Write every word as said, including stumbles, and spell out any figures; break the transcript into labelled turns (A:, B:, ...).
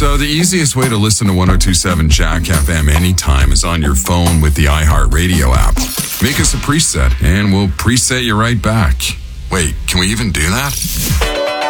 A: So the easiest way to listen to one oh two point seven Jack F M anytime is on your phone with the iHeartRadio app. Make us a preset, and we'll preset you right back. Wait, can we even do that?